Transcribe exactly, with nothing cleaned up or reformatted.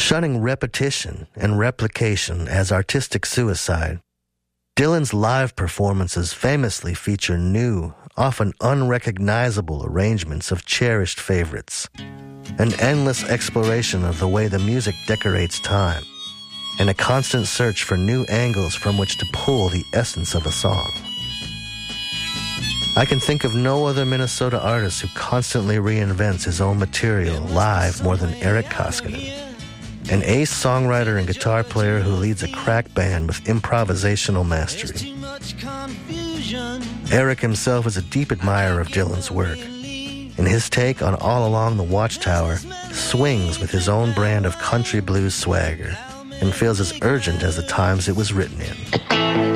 Shunning repetition and replication as artistic suicide, Dylan's live performances famously feature new, often unrecognizable arrangements of cherished favorites, an endless exploration of the way the music decorates time, and a constant search for new angles from which to pull the essence of a song. I can think of no other Minnesota artist who constantly reinvents his own material live more than Eric Koskinen, an ace songwriter and guitar player who leads a crack band with improvisational mastery. Eric himself is a deep admirer of Dylan's work, and his take on All Along the Watchtower swings with his own brand of country blues swagger and feels as urgent as the times it was written in.